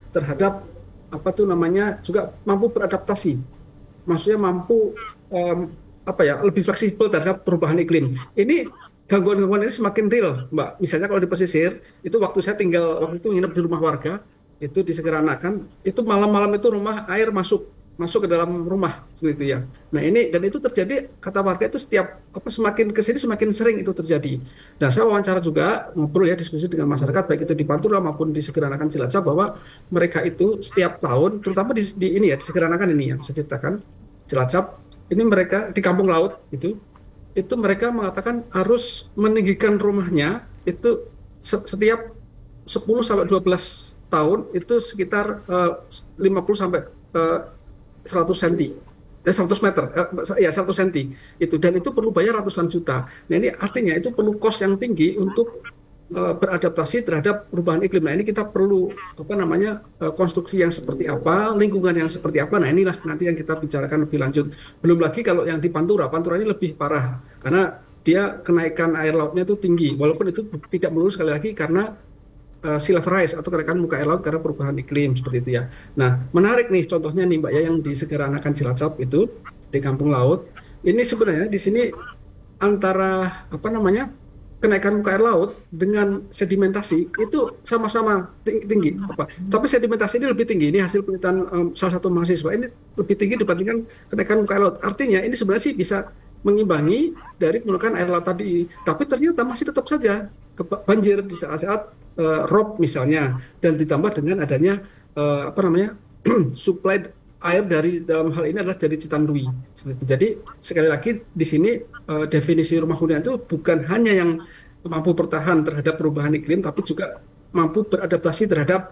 terhadap apa tuh namanya juga mampu beradaptasi, maksudnya mampu apa ya lebih fleksibel terhadap perubahan iklim. Ini gangguan-gangguan ini semakin real, Mbak. Misalnya kalau di pesisir itu waktu saya tinggal waktu itu nginep di rumah warga itu di Sekeranakan itu malam-malam itu rumah air masuk masuk ke dalam rumah seperti itu ya. Nah ini dan itu terjadi kata warga itu setiap apa semakin ke sini semakin sering itu terjadi. Nah saya wawancara juga ngobrol ya diskusi dengan masyarakat baik itu di Pantura maupun di Sekeranakan Cilacap bahwa mereka itu setiap tahun terutama di ini ya di Sekeranakan ini yang saya ceritakan Cilacap ini mereka di kampung laut itu mereka mengatakan harus meninggikan rumahnya itu setiap 10 sampai 12 tahun itu sekitar 50 sampai 100 cm. 100 meter, ya 100 cm itu dan itu perlu bayar ratusan juta. Nah ini artinya itu perlu kos yang tinggi untuk beradaptasi terhadap perubahan iklim. Nah ini kita perlu apa namanya konstruksi yang seperti apa, lingkungan yang seperti apa. Nah inilah nanti yang kita bicarakan lebih lanjut. Belum lagi kalau yang di Pantura, Pantura ini lebih parah karena dia kenaikan air lautnya itu tinggi. Walaupun itu tidak melulu sekali lagi karena sea level rise atau kenaikan muka air laut karena perubahan iklim seperti itu ya. Nah, menarik nih contohnya nih Mbak ya yang di Sekaranakan Cilacap itu di Kampung Laut. Ini sebenarnya di sini antara apa namanya kenaikan muka air laut dengan sedimentasi itu sama-sama tinggi apa. Tapi sedimentasi ini lebih tinggi. Ini hasil penelitian salah satu mahasiswa ini lebih tinggi dibandingkan kenaikan muka air laut. Artinya ini sebenarnya sih bisa mengimbangi dari menggunakan air laut tadi. Tapi ternyata masih tetap saja banjir di saat-saat rob misalnya dan ditambah dengan adanya apa namanya supply air dari dalam hal ini adalah dari Citandui. Jadi sekali lagi di sini definisi rumah hunian itu bukan hanya yang mampu bertahan terhadap perubahan iklim, tapi juga mampu beradaptasi terhadap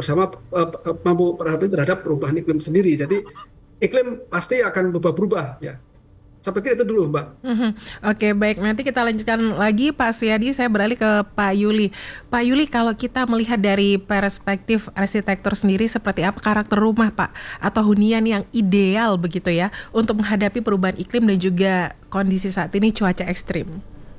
mampu beradaptasi terhadap perubahan iklim sendiri. Jadi iklim pasti akan berubah-berubah ya. Saya pikir itu dulu, Mbak. Mhm. Oke, baik. Nanti kita lanjutkan lagi, Pak Suyadi. Saya beralih ke Pak Yuli. Pak Yuli, kalau kita melihat dari perspektif arsitektur sendiri, seperti apa karakter rumah, Pak? Atau hunian yang ideal begitu ya, untuk menghadapi perubahan iklim dan juga kondisi saat ini cuaca ekstrim?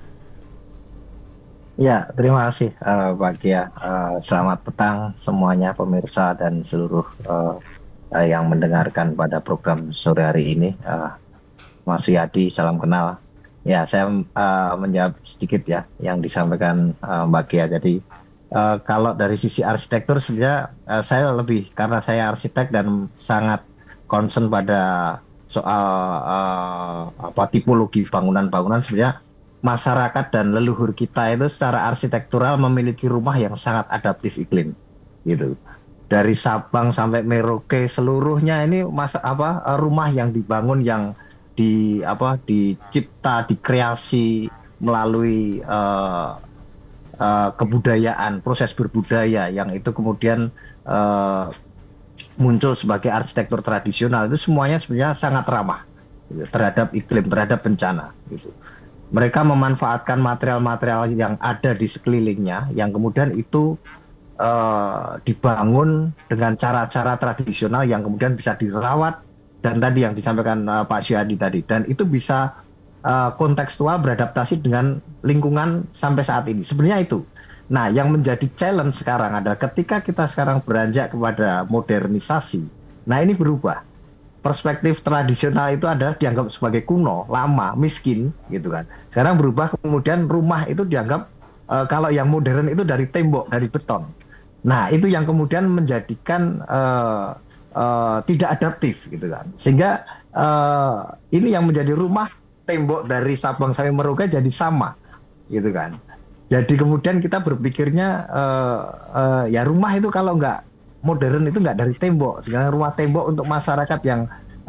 Ya, terima kasih Pak Kia. Selamat petang semuanya pemirsa dan seluruh yang mendengarkan pada program sore hari ini. Mas Yadi, salam kenal. Ya, saya menjawab sedikit ya yang disampaikan Mbak Kia. Jadi kalau dari sisi arsitektur sebenarnya saya lebih karena saya arsitek dan sangat concern pada soal apa tipologi bangunan-bangunan sebenarnya masyarakat dan leluhur kita itu secara arsitektural memiliki rumah yang sangat adaptif iklim gitu. Dari Sabang sampai Merauke seluruhnya ini rumah yang dibangun yang dicipta, dikreasi melalui kebudayaan, proses berbudaya yang itu kemudian muncul sebagai arsitektur tradisional itu semuanya sebenarnya sangat ramah gitu, terhadap iklim, terhadap bencana gitu. Mereka memanfaatkan material-material yang ada di sekelilingnya yang kemudian itu dibangun dengan cara-cara tradisional yang kemudian bisa dirawat dan tadi yang disampaikan Pak Syuhadi tadi dan itu bisa kontekstual beradaptasi dengan lingkungan sampai saat ini. Sebenarnya itu. Nah, yang menjadi challenge sekarang adalah ketika kita sekarang beranjak kepada modernisasi. Nah, ini berubah. Perspektif tradisional itu adalah dianggap sebagai kuno, lama, miskin, gitu kan. Sekarang berubah kemudian rumah itu dianggap kalau yang modern itu dari tembok, dari beton. Nah, itu yang kemudian menjadikan tidak adaptif, gitu kan. Sehingga ini yang menjadi rumah tembok dari Sabang sampai Merauke jadi sama, gitu kan. Jadi kemudian kita berpikirnya ya rumah itu kalau nggak modern itu nggak dari tembok. Sekarang rumah tembok untuk masyarakat yang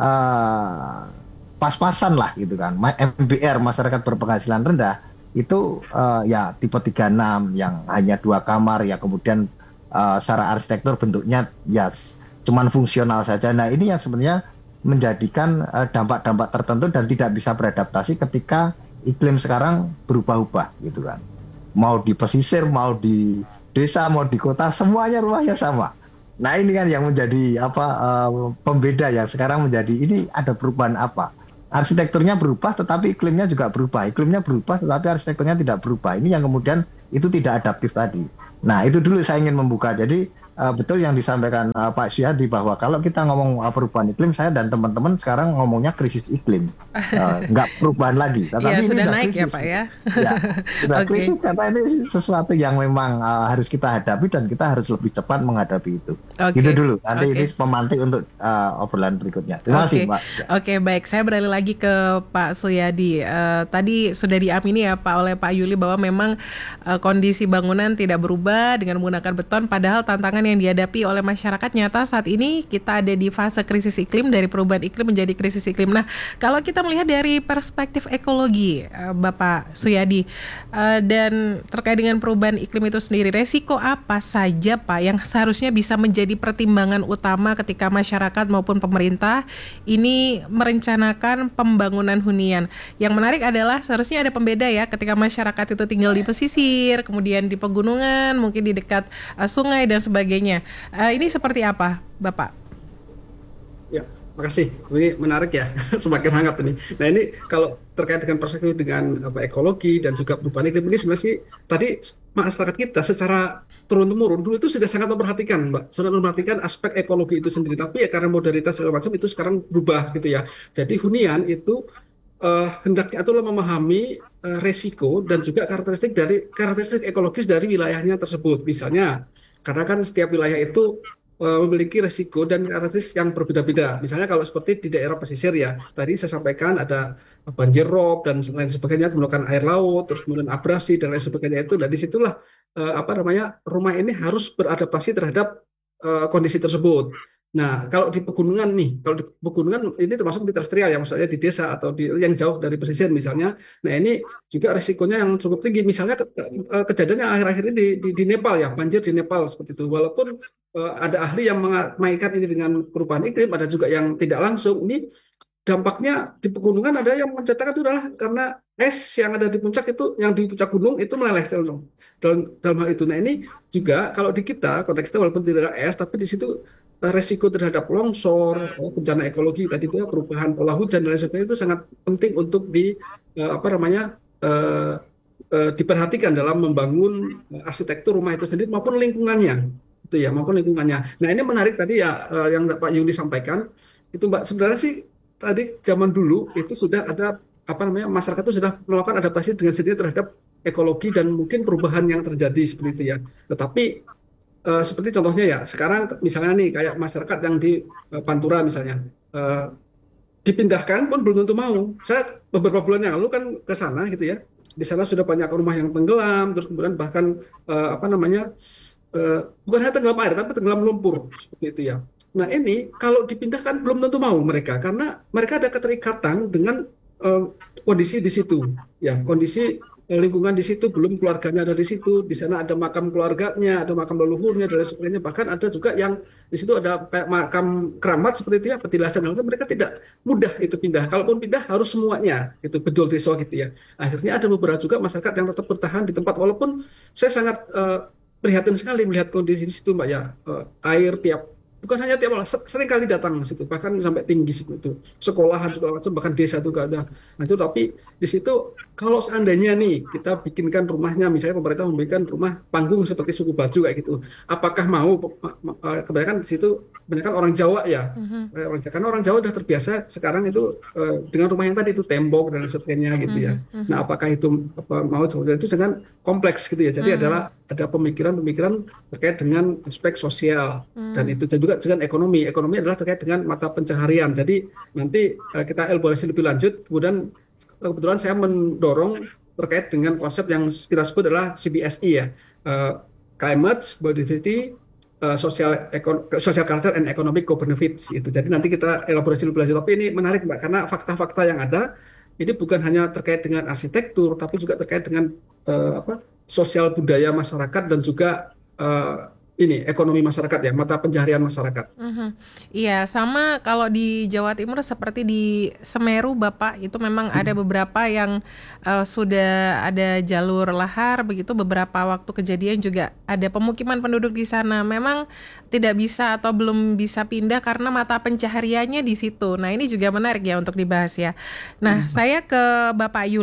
pas-pasan lah gitu kan. MBR masyarakat berpenghasilan rendah itu ya tipe 36 yang hanya 2 kamar ya kemudian secara arsitektur bentuknya ya cuman fungsional saja. Nah ini yang sebenarnya menjadikan dampak-dampak tertentu dan tidak bisa beradaptasi ketika iklim sekarang berubah-ubah gitu kan. Mau di pesisir, mau di desa, mau di kota, semuanya rumahnya sama. Nah ini kan yang menjadi pembeda yang sekarang menjadi ini ada perubahan apa? Arsitekturnya berubah, tetapi iklimnya juga berubah. Iklimnya berubah, tetapi arsitekturnya tidak berubah. Ini yang kemudian itu tidak adaptif tadi. Nah itu dulu saya ingin membuka. Jadi betul yang disampaikan Pak Syadi bahwa kalau kita ngomong perubahan iklim, saya dan teman-teman sekarang ngomongnya krisis iklim, nggak perubahan lagi. Iya, Tetapi ini sudah udah naik ya krisis, Pak ya. ya sudah Oke, krisis karena ini sesuatu yang memang harus kita hadapi dan kita harus lebih cepat menghadapi itu. Gitu oke, dulu. Nanti oke. ini pemantik untuk obrolan berikutnya. Terima kasih Oke, Pak. Ya. oke baik. Saya beralih lagi ke Pak Suyadi. Tadi sudah diamini ya Pak oleh Pak Yuli bahwa memang kondisi bangunan tidak berubah dengan menggunakan beton, padahal tantangan yang dihadapi oleh masyarakat nyata saat ini kita ada di fase krisis iklim, dari perubahan iklim menjadi krisis iklim. Nah, kalau kita melihat dari perspektif ekologi, Bapak Suyadi, dan terkait dengan perubahan iklim itu sendiri, resiko apa saja Pak yang seharusnya bisa menjadi pertimbangan utama ketika masyarakat maupun pemerintah ini merencanakan pembangunan hunian? Yang menarik adalah seharusnya ada pembeda ya ketika masyarakat itu tinggal di pesisir, kemudian di pegunungan, mungkin di dekat sungai dan sebagainya. Ini seperti apa, Bapak? Ya, makasih. Ini menarik ya, semakin hangat ini. Nah ini kalau terkait dengan perspektif dengan ekologi dan juga perubahan iklim ini sebenarnya sih tadi masyarakat kita secara turun-temurun dulu itu sudah sangat memperhatikan, Mbak, sudah memperhatikan aspek ekologi itu sendiri. Tapi ya karena modernitas segala macam itu sekarang berubah gitu ya. Jadi hunian itu hendaknya adalah memahami resiko dan juga karakteristik ekologis dari wilayahnya tersebut. Misalnya, karena kan setiap wilayah itu memiliki resiko dan karakteristik yang berbeda-beda. Misalnya kalau seperti di daerah pesisir ya, tadi saya sampaikan ada banjir rob dan lain sebagainya, menggunakan air laut, terus kemudian abrasi dan lain sebagainya itu. Dan disitulah rumah ini harus beradaptasi terhadap kondisi tersebut. Nah, kalau di pegunungan nih, kalau di pegunungan ini termasuk di terestrial ya, maksudnya di desa atau di yang jauh dari pesisir misalnya. Nah, ini juga risikonya yang cukup tinggi. Misalnya kejadian yang akhir-akhir ini di Nepal ya, banjir di Nepal seperti itu. Walaupun ada ahli yang mengaitkan ini dengan perubahan iklim, ada juga yang tidak langsung. Ini dampaknya di pegunungan ada yang mencatatkan itu adalah karena es yang ada di puncak itu, yang di puncak gunung itu meleleh dalam hal itu. Nah ini juga kalau di kita konteksnya walaupun tidak ada es, tapi di situ resiko terhadap longsor, bencana ekologi tadi itu ya, perubahan pola hujan dan lain sebagainya itu sangat penting untuk diperhatikan dalam membangun arsitektur rumah itu sendiri maupun lingkungannya itu ya, maupun lingkungannya. Nah ini menarik tadi ya, yang Pak Yuli sampaikan itu Mbak, sebenarnya sih tadi zaman dulu itu sudah ada masyarakat itu sudah melakukan adaptasi dengan sendiri terhadap ekologi dan mungkin perubahan yang terjadi seperti itu ya. Tetapi seperti contohnya ya sekarang misalnya nih kayak masyarakat yang di Pantura misalnya, dipindahkan pun belum tentu mau. Saya beberapa bulan yang lalu kan ke sana gitu ya. Di sana sudah banyak rumah yang tenggelam, terus kemudian bahkan bukan hanya tenggelam air tapi tenggelam lumpur seperti itu ya. Nah ini kalau dipindahkan belum tentu mau mereka karena mereka ada keterikatan dengan eh, kondisi di situ ya, kondisi lingkungan di situ, belum keluarganya ada di situ, di sana ada makam keluarganya, ada makam leluhurnya dan lain sebagainya, bahkan ada juga yang di situ ada kayak makam keramat seperti itu ya, petilasan itu mereka tidak mudah itu pindah, kalaupun pindah harus semuanya itu bedol desa gitu ya. Akhirnya ada beberapa juga masyarakat yang tetap bertahan di tempat walaupun saya sangat prihatin sekali melihat kondisi di situ Mbak ya. Air tiap bukan hanya tiap malam, sering kali datang situ bahkan sampai tinggi seperti itu, sekolahan segala macam bahkan desa juga ada. Nah itu tapi di situ kalau seandainya nih kita bikinkan rumahnya, misalnya pemerintah memberikan rumah panggung seperti suku baju kayak gitu, apakah mau kebanyakan di situ kebanyakan orang Jawa ya. Karena orang Jawa sudah terbiasa sekarang itu dengan rumah yang tadi itu tembok dan lain sebagainya gitu ya. Nah apakah itu mau seperti itu dengan kompleks gitu ya, jadi adalah ada pemikiran-pemikiran terkait dengan aspek sosial dan itu dan juga dengan ekonomi. Ekonomi adalah terkait dengan mata pencaharian. Jadi nanti kita elaborasi lebih lanjut. Kebetulan saya mendorong terkait dengan konsep yang kita sebut adalah CBSE ya, Climate, Biodiversity, Social Culture and Economic Co-Benefits itu. Jadi nanti kita elaborasi lebih lanjut. Tapi ini menarik Mbak karena fakta-fakta yang ada ini bukan hanya terkait dengan arsitektur, tapi juga terkait dengan sosial budaya masyarakat dan juga ini ekonomi masyarakat ya, mata pencaharian masyarakat. Iya, sama kalau di Jawa Timur seperti di Semeru, Bapak, itu memang ada beberapa yang sudah ada jalur lahar, begitu beberapa waktu kejadian juga ada pemukiman penduduk di sana. Memang tidak bisa atau belum bisa pindah karena mata pencahariannya di situ. Nah, ini juga menarik ya untuk dibahas ya. Nah, saya ke Bapak Yuli.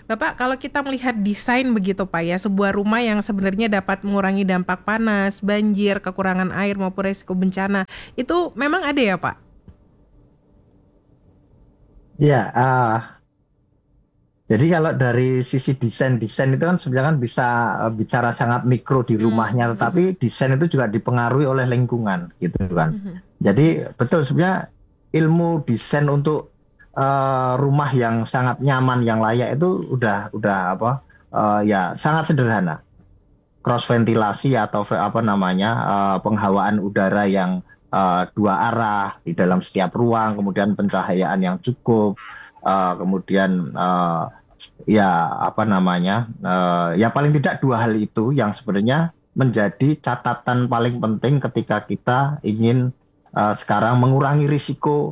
Bapak, kalau kita melihat desain begitu Pak ya, sebuah rumah yang sebenarnya dapat mengurangi dampak panas, banjir, kekurangan air maupun resiko bencana, itu memang ada ya Pak? Ya, jadi kalau dari sisi desain itu kan sebenarnya kan bisa bicara sangat mikro di rumahnya, Hmm. tetapi desain itu juga dipengaruhi oleh lingkungan, gitu kan. Mhm. Jadi betul sebenarnya ilmu desain untuk rumah yang sangat nyaman, yang layak itu udah apa ya sangat sederhana. Cross ventilasi atau apa namanya penghawaan udara yang dua arah di dalam setiap ruang, kemudian pencahayaan yang cukup, kemudian ya apa namanya ya paling tidak dua hal itu yang sebenarnya menjadi catatan paling penting ketika kita ingin sekarang mengurangi risiko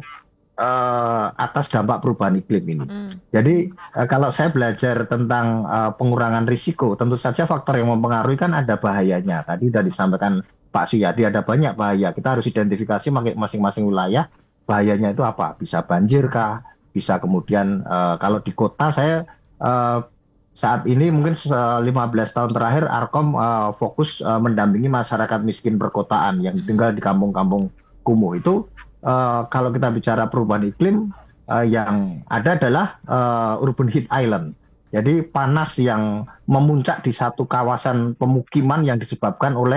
atas dampak perubahan iklim ini. Hmm. Jadi kalau saya belajar tentang pengurangan risiko, tentu saja faktor yang mempengaruhi kan ada bahayanya. Tadi sudah disampaikan Pak Suyadi ada banyak bahaya. Kita harus identifikasi masing-masing wilayah bahayanya itu apa. Bisa banjir kah? Bisa kemudian kalau di kota saya saat ini mungkin 15 tahun terakhir Arkom fokus mendampingi masyarakat miskin perkotaan yang tinggal di kampung-kampung kumuh itu kalau kita bicara perubahan iklim yang ada adalah urban heat island. Jadi panas yang memuncak di satu kawasan pemukiman yang disebabkan oleh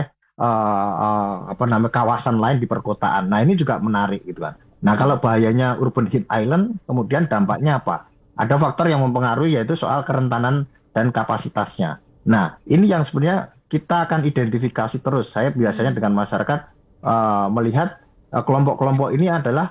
apa namanya kawasan lain di perkotaan. Nah ini juga menarik gitu kan. Nah kalau bahayanya urban heat island, kemudian dampaknya apa? Ada faktor yang mempengaruhi yaitu soal kerentanan dan kapasitasnya. Nah ini yang sebenarnya kita akan identifikasi terus. Saya biasanya dengan masyarakat melihat kelompok-kelompok ini adalah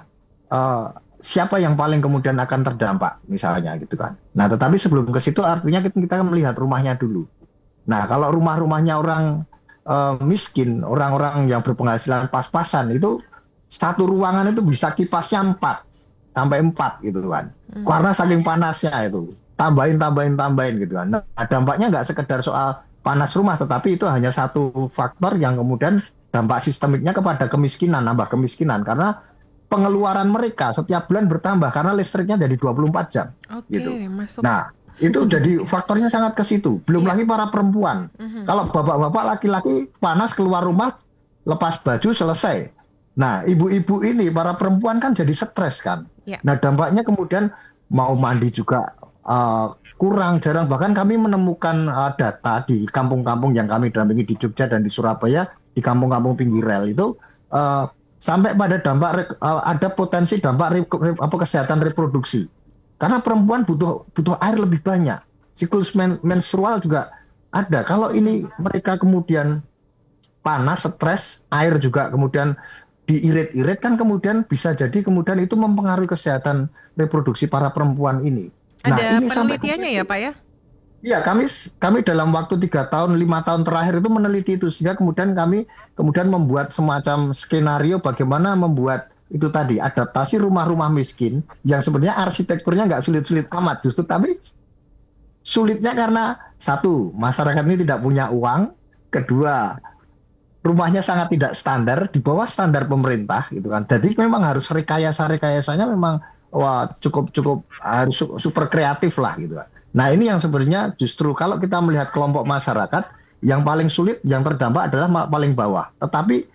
siapa yang paling kemudian akan terdampak misalnya gitu kan. Nah, tetapi sebelum ke situ artinya kita akan melihat rumahnya dulu. Nah, kalau rumah-rumahnya orang miskin, orang-orang yang berpenghasilan pas-pasan itu satu ruangan itu bisa kipasnya 4 sampai 4 gitu kan. Karena saking panasnya itu. Tambahin gitu kan. Nah, dampaknya nggak sekedar soal panas rumah, tetapi itu hanya satu faktor yang kemudian dampak sistemiknya kepada kemiskinan, nambah kemiskinan. Karena pengeluaran mereka setiap bulan bertambah karena listriknya jadi 24 jam. Oke, Gitu. masuk. Nah, itu jadi faktornya sangat ke situ. Belum lagi para perempuan. Kalau bapak-bapak laki-laki panas keluar rumah, lepas baju selesai. Nah, ibu-ibu ini, para perempuan kan jadi stres kan. Ya. Nah, dampaknya kemudian mau mandi juga kurang, jarang. Bahkan kami menemukan data di kampung-kampung yang kami dampingi di Jogja dan di Surabaya, di kampung-kampung pinggir rel itu, sampai pada dampak ada potensi dampak kesehatan reproduksi. Karena perempuan butuh air lebih banyak. Siklus menstrual juga ada. Kalau ini mereka kemudian panas, stres, air juga kemudian diirit-irit kan kemudian bisa jadi kemudian itu mempengaruhi kesehatan reproduksi para perempuan ini. Nah, Ada ini penelitiannya ya Pak ya? Ya, kami dalam waktu 3 tahun, 5 tahun terakhir itu meneliti itu sehingga kemudian kami membuat semacam skenario bagaimana membuat itu tadi adaptasi rumah-rumah miskin yang sebenarnya arsitekturnya nggak sulit-sulit amat justru, tapi sulitnya karena satu masyarakat ini tidak punya uang, kedua rumahnya sangat tidak standar di bawah standar pemerintah gitu kan. Jadi memang harus rekayasanya memang cukup harus super kreatif lah gitu kan. Nah ini yang sebenarnya justru kalau kita melihat kelompok masyarakat yang paling sulit, yang terdampak adalah paling bawah. Tetapi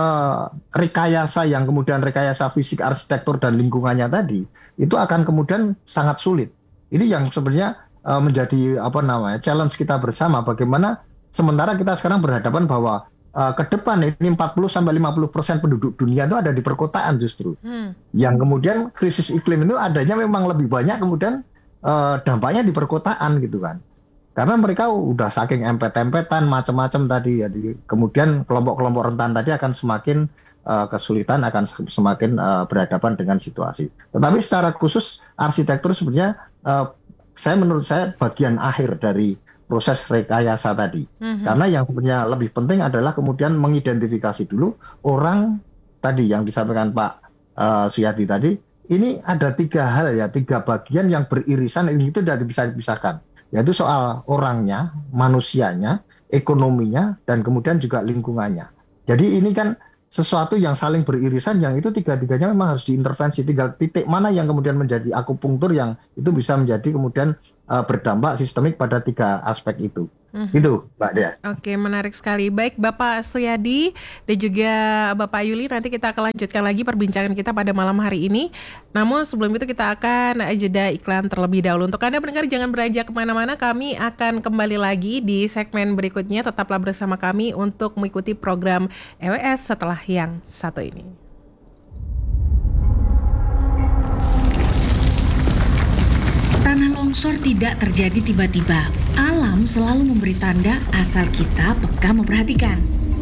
rekayasa yang kemudian rekayasa fisik, arsitektur dan lingkungannya tadi itu akan kemudian sangat sulit. Ini yang sebenarnya menjadi challenge kita bersama. Bagaimana sementara kita sekarang berhadapan bahwa ke depan ini 40-50% penduduk dunia itu ada di perkotaan justru. Yang kemudian krisis iklim itu adanya memang lebih banyak kemudian dampaknya di perkotaan gitu kan. Karena mereka udah saking empet-empetan macam-macam tadi ya. Kemudian kelompok-kelompok rentan tadi akan semakin kesulitan, akan semakin berhadapan dengan situasi. Tetapi secara khusus arsitektur sebenarnya menurut saya bagian akhir dari proses rekayasa tadi. Karena yang sebenarnya lebih penting adalah kemudian mengidentifikasi dulu orang tadi yang disampaikan Pak Suyadi tadi. Ini ada 3 hal ya, 3 bagian yang beririsan, ini itu tidak bisa dipisahkan. Yaitu soal orangnya, manusianya, ekonominya, dan kemudian juga lingkungannya. Jadi ini kan sesuatu yang saling beririsan, yang itu 3-tiganya memang harus diintervensi. 3 titik mana yang kemudian menjadi akupunktur yang itu bisa menjadi kemudian berdampak sistemik pada 3 aspek itu. Itu, Mbak Dea. Oke, menarik sekali. Baik, Bapak Suyadi dan juga Bapak Yuli, nanti kita akan lanjutkan lagi perbincangan kita pada malam hari ini. Namun sebelum itu kita akan jeda iklan terlebih dahulu. Untuk Anda pendengar, jangan beranjak kemana-mana. Kami akan kembali lagi di segmen berikutnya. Tetaplah bersama kami untuk mengikuti program EWS setelah yang satu ini. Tanah longsor tidak terjadi tiba-tiba. Alam selalu memberi tanda asal kita peka memperhatikan.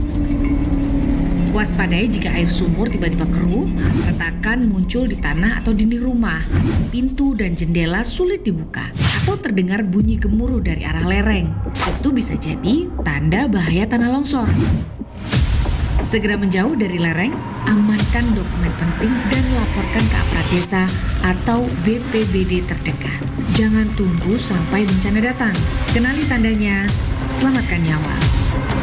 Waspadai jika air sumur tiba-tiba keruh, retakan muncul di tanah atau dinding rumah, pintu dan jendela sulit dibuka, atau terdengar bunyi gemuruh dari arah lereng. Itu bisa jadi tanda bahaya tanah longsor. Segera menjauh dari lereng, amankan dokumen penting dan laporkan ke aparat desa atau BPBD terdekat. Jangan tunggu sampai bencana datang. Kenali tandanya, selamatkan nyawa.